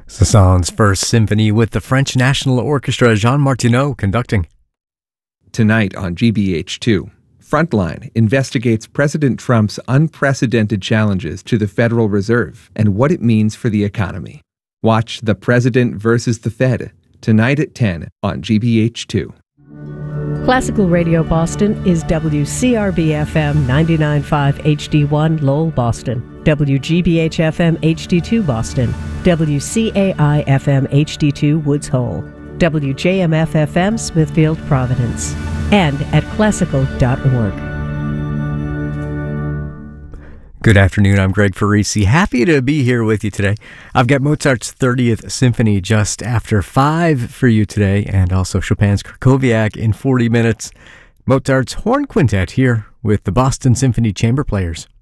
Saint-Saëns First Symphony with the French National Orchestra, Jean Martineau conducting. Tonight on GBH2, Frontline investigates President Trump's unprecedented challenges to the Federal Reserve and what it means for the economy. Watch The President versus the Fed tonight at 10 on GBH2. Classical Radio Boston is WCRB-FM 99.5 HD1 Lowell, Boston, WGBH-FM HD2 Boston, WCAI-FM HD2 Woods Hole, WJMF-FM Smithfield, Providence, and at classical.org. Good afternoon, I'm Greg Farisi. Happy to be here with you today. I've got Mozart's 30th Symphony just after 5 for you today, and also Chopin's Krakowiak in 40 minutes. Mozart's Horn Quintet here with the Boston Symphony Chamber Players.